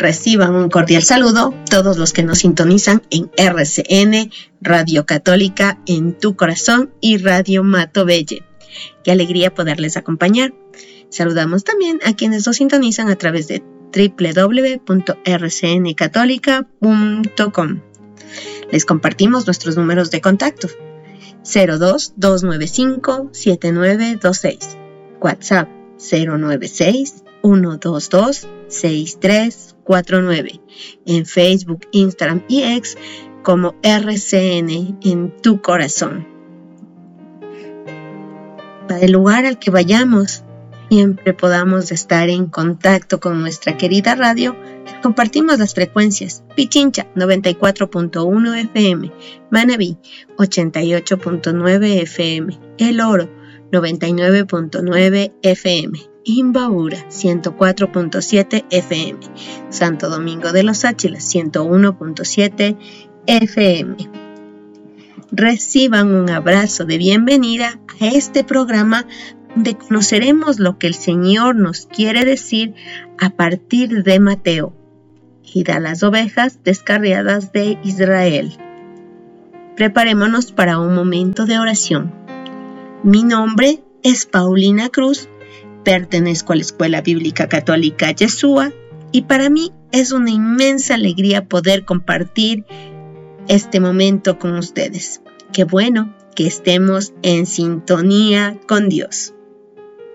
Reciban un cordial saludo todos los que nos sintonizan en RCN, Radio Católica en tu corazón y Radio Mato Belle. Qué alegría poderles acompañar. Saludamos también a quienes nos sintonizan a través de www.rcncatólica.com. Les compartimos nuestros números de contacto: 02-295-7926, WhatsApp 096-122-6349, en Facebook, Instagram y X como RCN en tu corazón. Para el lugar al que vayamos, siempre podamos estar en contacto con nuestra querida radio. Compartimos las frecuencias: Pichincha 94.1 FM, Manabí 88.9 FM, El Oro 99.9 FM, Imbabura 104.7 FM, Santo Domingo de los Áchilas 101.7 FM. Reciban un abrazo de bienvenida a este programa donde conoceremos lo que el Señor nos quiere decir a partir de Mateo. Id a las ovejas descarriadas de Israel. Preparémonos para un momento de oración. Mi nombre es Paulina Cruz, pertenezco a la Escuela Bíblica Católica Yeshua y para mí es una inmensa alegría poder compartir este momento con ustedes. Qué bueno que estemos en sintonía con Dios.